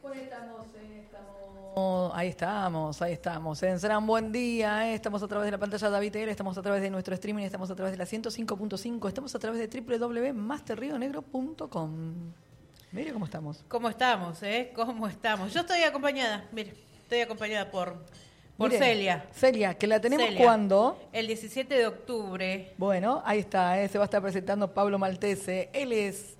Ahí estamos. En Serán, buen día. Estamos a través de la pantalla de David TV, estamos a través de nuestro streaming, estamos a través de la 105.5, estamos a través de www.masterrionegro.com. Mire cómo estamos. ¿Cómo estamos, ¿Cómo estamos? Yo estoy acompañada, por Mire, Celia. Celia, que la tenemos Celia, ¿cuándo? El 17 de octubre. Bueno, ahí está, se va a estar presentando Pablo Maltese. Él es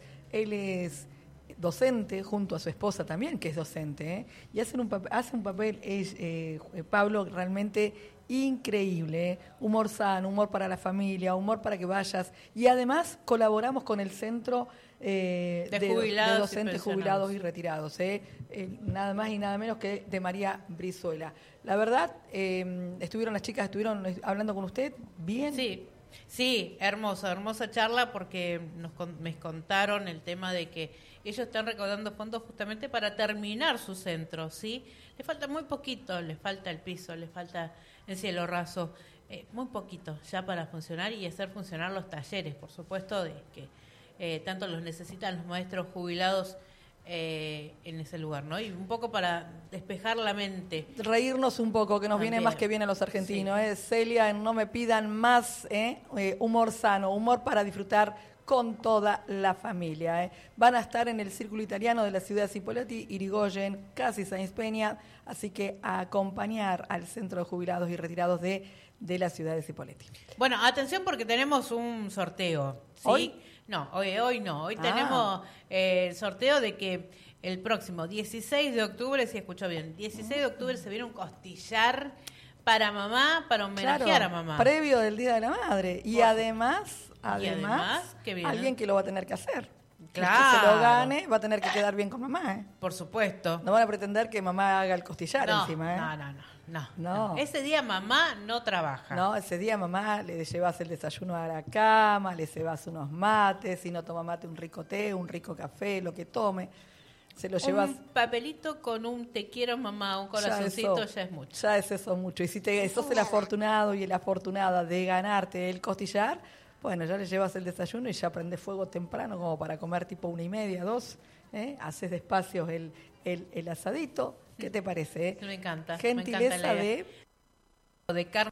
docente junto a su esposa también, que es docente, y hace un papel Pablo realmente increíble, humor sano, humor para la familia, humor para que vayas, y además colaboramos con el centro de docentes jubilados y retirados, nada más y nada menos que de María Brizuela. La verdad, las chicas estuvieron hablando con usted, ¿bien? Sí, hermosa charla, porque me contaron el tema de que ellos están recaudando fondos justamente para terminar su centro, ¿sí? Le falta muy poquito, le falta el piso, le falta el cielo raso, muy poquito ya para funcionar y hacer funcionar los talleres, por supuesto, de que tanto los necesitan los maestros jubilados en ese lugar, ¿no? Y un poco para despejar la mente. Reírnos un poco, que nos viene más que bien a los argentinos. Sí. Celia, no me pidan más humor sano, humor para disfrutar con toda la familia. Van a estar en el Círculo Italiano de la ciudad de Cipolletti, Irigoyen, casi Sáenz Peña, así que a acompañar al Centro de Jubilados y Retirados de la ciudad de Cipolletti. Bueno, atención porque tenemos un sorteo, ¿sí? ¿Hoy? No, hoy no. Hoy tenemos el sorteo de que el próximo 16 de octubre, si escuchó bien, 16 de octubre se viene un costillar para mamá, para homenajear a mamá. Previo del Día de la Madre. Y además ¿qué viene? Alguien que lo va a tener que hacer. Claro. El que se lo gane va a tener que quedar bien con mamá, Por supuesto. No van a pretender que mamá haga el costillar encima, No. Ese día mamá no trabaja. No, ese día mamá le llevas el desayuno a la cama, le llevas unos mates, si no toma mate, un rico té, un rico café, lo que tome. Se lo llevas. Un papelito con un te quiero mamá, un corazoncito, ya es mucho. Ya es eso mucho. Y si sos el afortunado y la afortunada de ganarte el costillar, bueno, ya le llevas el desayuno y ya prende fuego temprano como para comer tipo 1:30, 2. Haces despacio el asadito. ¿Qué te parece? Me encanta. Gentileza me encanta de carne.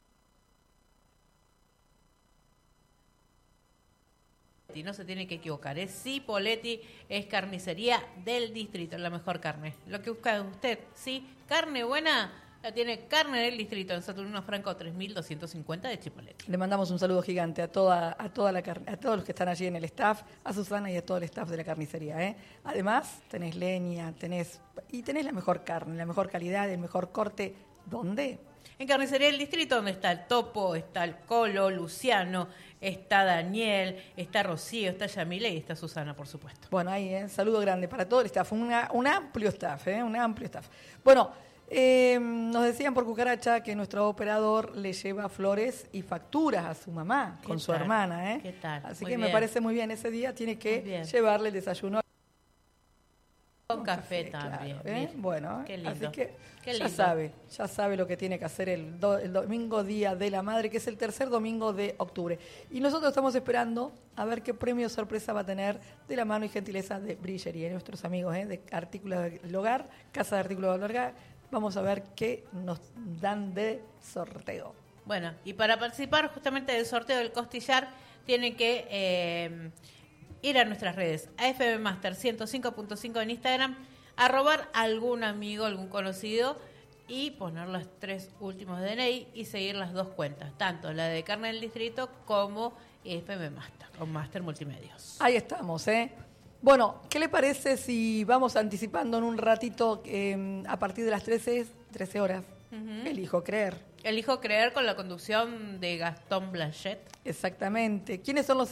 Y no se tiene que equivocar, es Cipolletti, es carnicería del distrito, la mejor carne. Lo que busca usted, ¿sí? Carne buena, la tiene Carne del Distrito, en Saturnino Franco 3250 de Cipolletti. Le mandamos un saludo gigante a todos los que están allí en el staff, a Susana y a todo el staff de la carnicería. Además, tenés leña, tenés la mejor carne, la mejor calidad, el mejor corte. ¿Dónde? En Carnicería del Distrito, donde está el Topo, está el Colo, Luciano, está Daniel, está Rocío, está Yamile y está Susana, por supuesto. Bueno, ahí, saludo grande para todo el staff, un amplio staff, un amplio staff. Bueno, nos decían por cucaracha que nuestro operador le lleva flores y facturas a su mamá con su hermana. ¿Qué tal? Así que me parece muy bien, ese día tiene que llevarle el desayuno. Con café también. Claro, Bueno, qué lindo. Así que qué lindo. ya sabe lo que tiene que hacer el domingo Día de la Madre, que es el tercer domingo de octubre. Y nosotros estamos esperando a ver qué premio sorpresa va a tener de la mano y gentileza de Brillería, nuestros amigos de Artículos del Hogar, Casa de Artículos del Hogar. Vamos a ver qué nos dan de sorteo. Bueno, y para participar justamente del sorteo del costillar, tienen que ir a nuestras redes, a FM Master 105.5 en Instagram, a robar a algún amigo, algún conocido y poner los 3 últimos DNI y seguir las 2 cuentas, tanto la de Carne del Distrito como FM Master o Master Multimedios. Ahí estamos, Bueno, ¿qué le parece si vamos anticipando en un ratito a partir de las 13 horas? Uh-huh. Elijo creer. Elijo creer con la conducción de Gastón Blanchet. Exactamente. ¿Quiénes son los